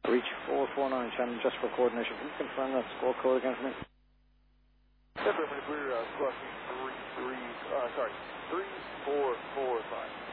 Reach 449, Shannon, just for coordination. Can you confirm that score code again for me? Affirmative, we're squawking 3445.